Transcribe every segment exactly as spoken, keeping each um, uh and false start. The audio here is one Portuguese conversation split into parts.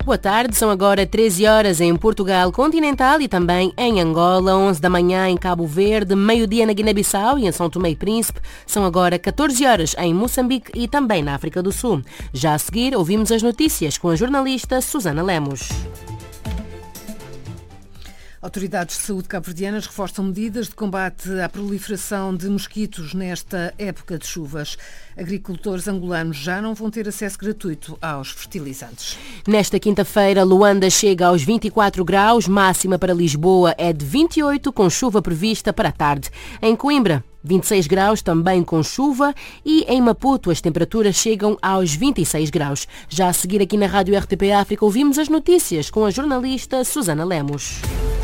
Boa tarde, são agora treze horas em Portugal continental e também em Angola, onze da manhã em Cabo Verde, meio-dia na Guiné-Bissau e em São Tomé e Príncipe. São agora catorze horas em Moçambique e também na África do Sul. Já a seguir, ouvimos as notícias com a jornalista Susana Lemos. Autoridades de saúde cabo-verdianas reforçam medidas de combate à proliferação de mosquitos nesta época de chuvas. Agricultores angolanos já não vão ter acesso gratuito aos fertilizantes. Nesta quinta-feira, Luanda chega aos vinte e quatro graus, máxima para Lisboa é de vinte e oito, com chuva prevista para a tarde. Em Coimbra, vinte e seis graus, também com chuva, e em Maputo as temperaturas chegam aos vinte e seis graus. Já a seguir aqui na Rádio R T P África ouvimos as notícias com a jornalista Susana Lemos.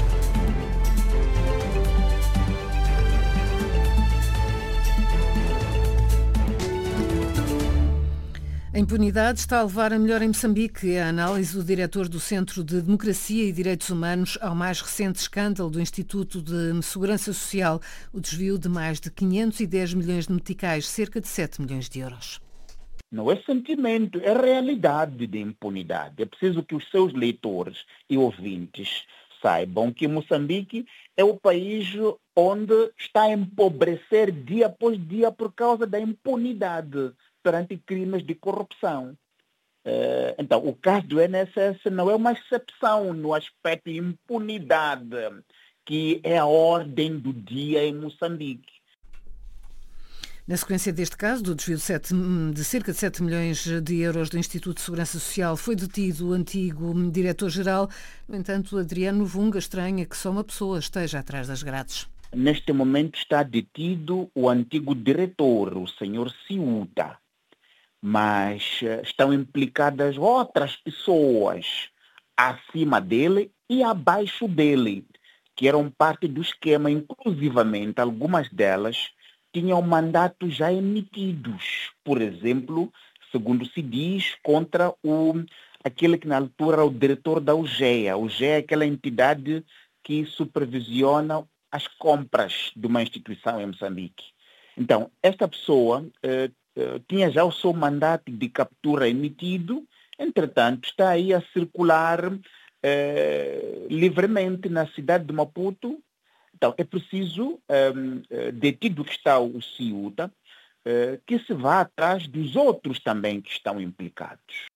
A impunidade está a levar a melhor em Moçambique. É a análise do diretor do Centro de Democracia e Direitos Humanos ao mais recente escândalo do Instituto de Segurança Social, o desvio de mais de quinhentos e dez milhões de meticais, cerca de sete milhões de euros. Não é sentimento, é realidade de impunidade. É preciso que os seus leitores e ouvintes saibam que Moçambique é o país onde está a empobrecer dia após dia por causa da impunidade perante crimes de corrupção. Então, o caso do I N S S não é uma exceção no aspecto de impunidade, que é a ordem do dia em Moçambique. Na sequência deste caso, do desvio de, sete, de cerca de sete milhões de euros do Instituto de Segurança Social, foi detido o antigo diretor-geral. No entanto, Adriano Vunga estranha que só uma pessoa esteja atrás das grades. Neste momento está detido o antigo diretor, o senhor Ciuta. Mas estão implicadas outras pessoas acima dele e abaixo dele, que eram parte do esquema, inclusivamente algumas delas tinham mandatos já emitidos, por exemplo, segundo se diz, contra o, aquele que na altura era o diretor da U G E A. A U G E A é aquela entidade que supervisiona as compras de uma instituição em Moçambique. Então, esta pessoa eh, eh, tinha já o seu mandato de captura emitido, entretanto, está aí a circular eh, livremente na cidade de Maputo. Então, é preciso, um, detido que está o Ciuta, uh, que se vá atrás dos outros também que estão implicados.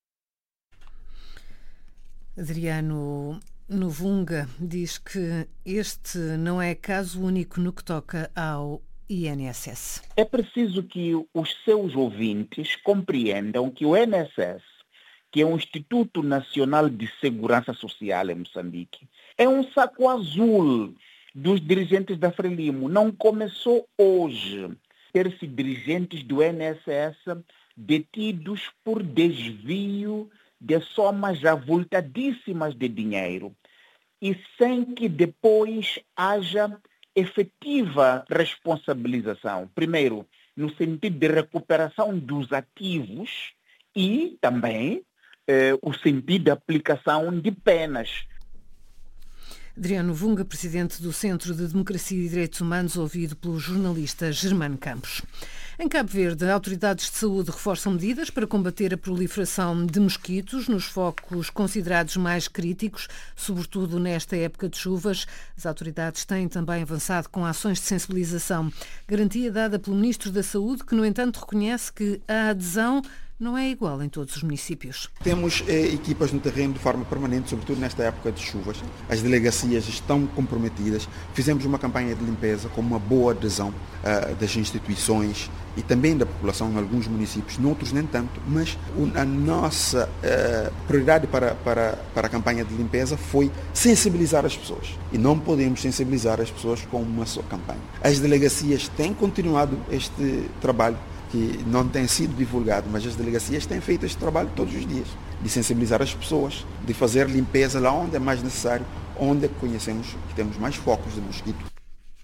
Adriano Novunga diz que este não é caso único no que toca ao I N S S. É preciso que os seus ouvintes compreendam que o I N S S, que é o Instituto Nacional de Segurança Social em Moçambique, é um saco azul dos dirigentes da Frelimo. Não começou hoje ter-se dirigentes do I N S S detidos por desvio de somas avultadíssimas de dinheiro e sem que depois haja efetiva responsabilização. Primeiro, no sentido de recuperação dos ativos e também eh, o sentido de aplicação de penas. Adriano Vunga, presidente do Centro de Democracia e Direitos Humanos, ouvido pelo jornalista Germano Campos. Em Cabo Verde, autoridades de saúde reforçam medidas para combater a proliferação de mosquitos nos focos considerados mais críticos, sobretudo nesta época de chuvas. As autoridades têm também avançado com ações de sensibilização. Garantia dada pelo Ministro da Saúde, que, no entanto, reconhece que a adesão não é igual em todos os municípios. Temos eh, equipas no terreno de forma permanente, sobretudo nesta época de chuvas. As delegacias estão comprometidas. Fizemos uma campanha de limpeza com uma boa adesão uh, das instituições e também da população em alguns municípios, noutros nem tanto, mas a nossa uh, prioridade para, para, para a campanha de limpeza foi sensibilizar as pessoas. E não podemos sensibilizar as pessoas com uma só campanha. As delegacias têm continuado este trabalho, que não tem sido divulgado, mas as delegacias têm feito este trabalho todos os dias, de sensibilizar as pessoas, de fazer limpeza lá onde é mais necessário, onde conhecemos que temos mais focos de mosquito.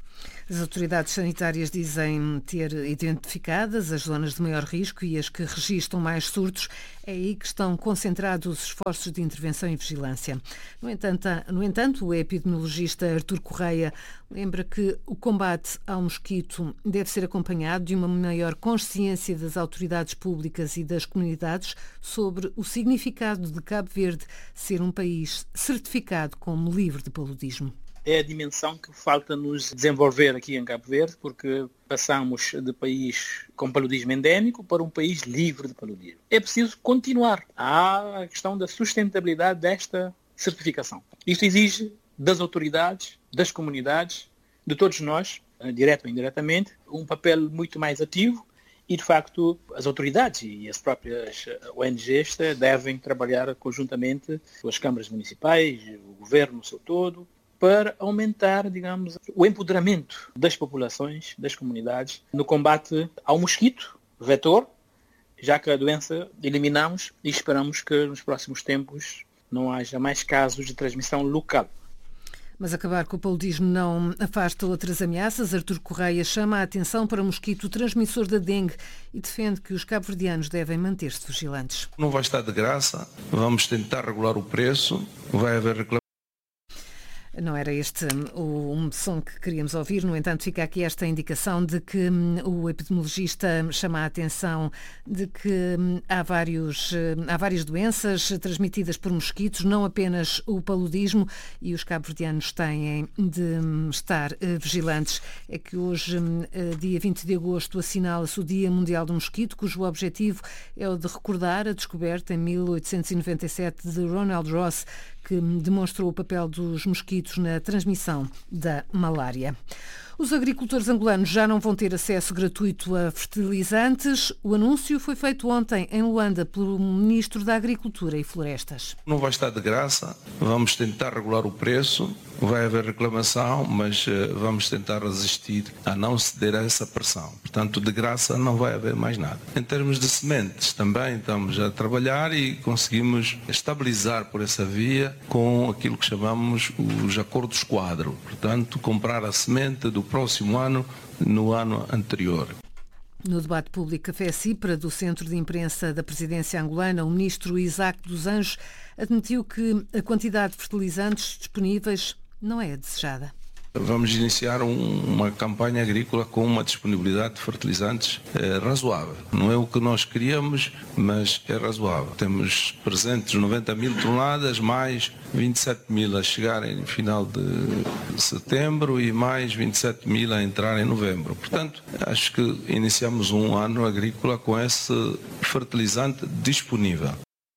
As autoridades sanitárias dizem ter identificadas as zonas de maior risco e as que registram mais surtos. É aí que estão concentrados os esforços de intervenção e vigilância. No entanto, no entanto, o epidemiologista Artur Correia lembra que o combate ao mosquito deve ser acompanhado de uma maior consciência das autoridades públicas e das comunidades sobre o significado de Cabo Verde ser um país certificado como livre de paludismo. É a dimensão que falta nos desenvolver aqui em Cabo Verde, porque passamos de país com paludismo endémico para um país livre de paludismo. É preciso continuar. Há a questão da sustentabilidade desta certificação. Isto exige das autoridades, das comunidades, de todos nós, direto ou indiretamente, um papel muito mais ativo e, de facto, as autoridades e as próprias O N Gs devem trabalhar conjuntamente com as câmaras municipais, o governo no seu todo, para aumentar, digamos, o empoderamento das populações, das comunidades, no combate ao mosquito vetor, já que a doença eliminamos e esperamos que nos próximos tempos não haja mais casos de transmissão local. Mas acabar com o paludismo não afasta outras ameaças. Artur Correia chama a atenção para o mosquito transmissor da dengue e defende que os cabo-verdianos devem manter-se vigilantes. Não vai estar de graça, vamos tentar regular o preço, vai haver reclamações. Não era este o um som que queríamos ouvir, no entanto fica aqui esta indicação de que o epidemiologista chama a atenção de que há, vários, há várias doenças transmitidas por mosquitos, não apenas o paludismo, e os cabo-verdianos têm de estar vigilantes. É que hoje, dia vinte de agosto, assinala-se o Dia Mundial do Mosquito, cujo objetivo é o de recordar a descoberta em mil oitocentos e noventa e sete de Ronald Ross, que demonstrou o papel dos mosquitos na transmissão da malária. Os agricultores angolanos já não vão ter acesso gratuito a fertilizantes. O anúncio foi feito ontem em Luanda pelo Ministro da Agricultura e Florestas. Não vai estar de graça, vamos tentar regular o preço, vai haver reclamação, mas vamos tentar resistir a não ceder a essa pressão. Portanto, de graça não vai haver mais nada. Em termos de sementes, também estamos a trabalhar e conseguimos estabilizar por essa via com aquilo que chamamos os acordos quadro. Portanto, comprar a semente do próximo ano no ano anterior. No debate público Café Cipra do Centro de Imprensa da Presidência Angolana, o ministro Isaac dos Anjos admitiu que a quantidade de fertilizantes disponíveis não é a desejada. Vamos iniciar um, uma campanha agrícola com uma disponibilidade de fertilizantes eh, razoável. Não é o que nós queríamos, mas é razoável. Temos presentes noventa mil toneladas, mais vinte e sete mil a chegarem no final de setembro e mais vinte e sete mil a entrar em novembro. Portanto, acho que iniciamos um ano agrícola com esse fertilizante disponível.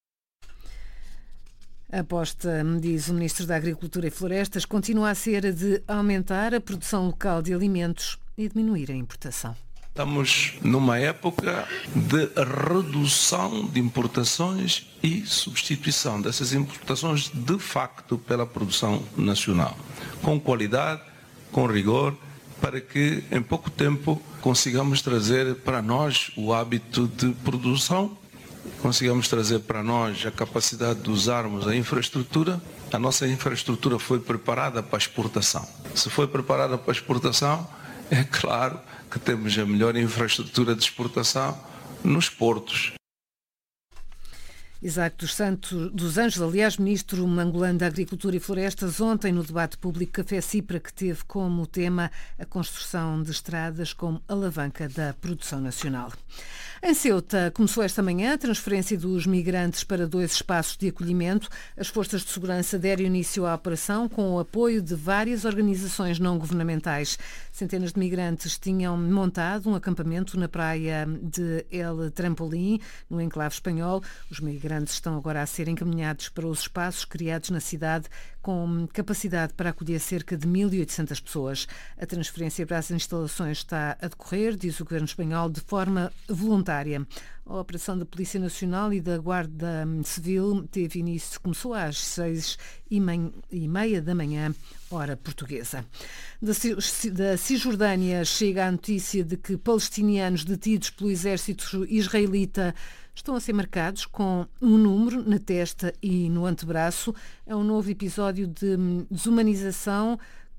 A aposta, diz o Ministro da Agricultura e Florestas, continua a ser a de aumentar a produção local de alimentos e diminuir a importação. Estamos numa época de redução de importações e substituição dessas importações de facto pela produção nacional, com qualidade, com rigor, para que em pouco tempo consigamos trazer para nós o hábito de produção, consigamos trazer para nós a capacidade de usarmos a infraestrutura. A nossa infraestrutura foi preparada para a exportação. Se foi preparada para a exportação, é claro que temos a melhor infraestrutura de exportação nos portos. Isaac dos Santos dos Anjos, aliás, ministro angolano da Agricultura e Florestas, ontem no debate público Café Cipra, que teve como tema a construção de estradas como alavanca da produção nacional. Em Ceuta, começou esta manhã a transferência dos migrantes para dois espaços de acolhimento. As forças de segurança deram início à operação com o apoio de várias organizações não governamentais. Centenas de migrantes tinham montado um acampamento na praia de El Trampolim, no enclave espanhol. Os migrantes estão agora a ser encaminhados para os espaços criados na cidade com capacidade para acolher cerca de mil e oitocentas pessoas. A transferência para as instalações está a decorrer, diz o governo espanhol, de forma voluntária. A operação da Polícia Nacional e da Guarda Civil teve início, começou às seis e meia da manhã, hora portuguesa. Da Cisjordânia chega a notícia de que palestinianos detidos pelo exército israelita estão a ser marcados com um número na testa e no antebraço. É um novo episódio de desumanização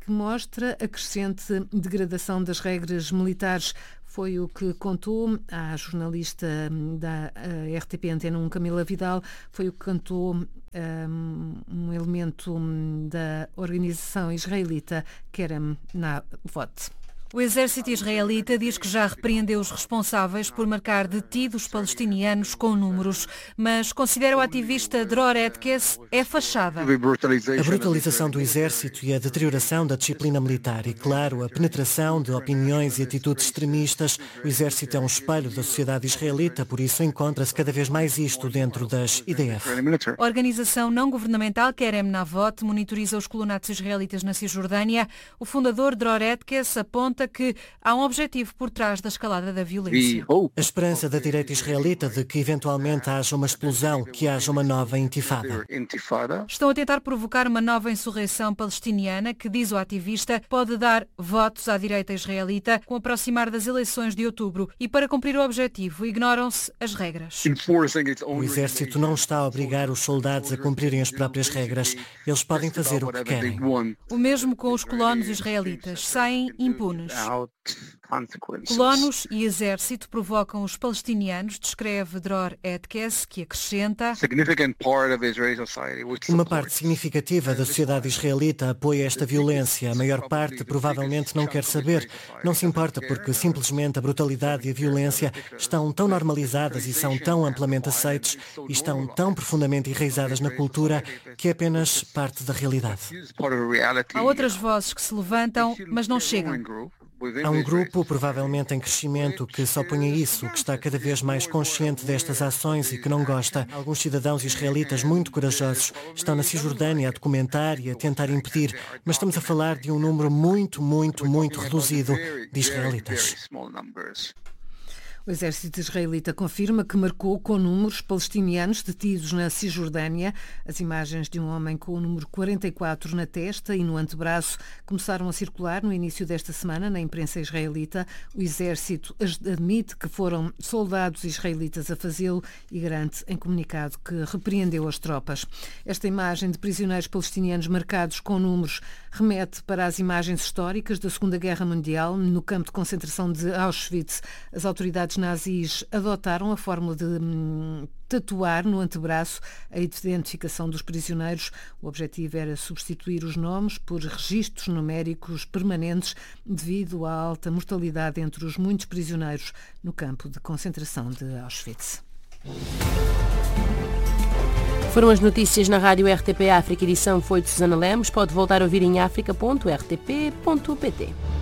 que mostra a crescente degradação das regras militares. Foi o que contou a jornalista da R T P Antena um, Camila Vidal, foi o que contou um, um elemento da organização israelita Kerem Navot. O exército israelita diz que já repreendeu os responsáveis por marcar detidos palestinianos com números, mas considera o ativista Dror Etkes é fachada. A brutalização do exército e a deterioração da disciplina militar e, claro, a penetração de opiniões e atitudes extremistas. O exército é um espelho da sociedade israelita, por isso encontra-se cada vez mais isto dentro das I D F. A organização não governamental Kerem Navot monitoriza os colonatos israelitas na Cisjordânia. O fundador Dror Etkes aponta que há um objetivo por trás da escalada da violência. A esperança da direita israelita de que eventualmente haja uma explosão, que haja uma nova intifada. Estão a tentar provocar uma nova insurreição palestiniana que, diz o ativista, pode dar votos à direita israelita com o aproximar das eleições de outubro e, para cumprir o objetivo, ignoram-se as regras. O exército não está a obrigar os soldados a cumprirem as próprias regras. Eles podem fazer o que querem. O mesmo com os colonos israelitas. Saem impunes. Colonos e exército provocam os palestinianos, descreve Dror Etkes, que acrescenta: Uma parte significativa da sociedade israelita apoia esta violência. A maior parte provavelmente não quer saber. Não se importa porque simplesmente a brutalidade e a violência estão tão normalizadas e são tão amplamente aceites e estão tão profundamente enraizadas na cultura que é apenas parte da realidade. Há outras vozes que se levantam, mas não chegam. Há um grupo, provavelmente em crescimento, que só põe isso, que está cada vez mais consciente destas ações e que não gosta. Alguns cidadãos israelitas muito corajosos estão na Cisjordânia a documentar e a tentar impedir, mas estamos a falar de um número muito, muito, muito reduzido de israelitas. O exército israelita confirma que marcou com números palestinianos detidos na Cisjordânia. As imagens de um homem com o número quarenta e quatro na testa e no antebraço começaram a circular no início desta semana na imprensa israelita. O exército admite que foram soldados israelitas a fazê-lo e garante em comunicado que repreendeu as tropas. Esta imagem de prisioneiros palestinianos marcados com números remete para as imagens históricas da Segunda Guerra Mundial. No campo de concentração de Auschwitz, as autoridades nazis adotaram a fórmula de hum, tatuar no antebraço a identificação dos prisioneiros. O objetivo era substituir os nomes por registros numéricos permanentes devido à alta mortalidade entre os muitos prisioneiros no campo de concentração de Auschwitz. Foram as notícias na Rádio R T P África. A edição foi de Susana Lemos. Pode voltar a ouvir em africa ponto r t p ponto p t.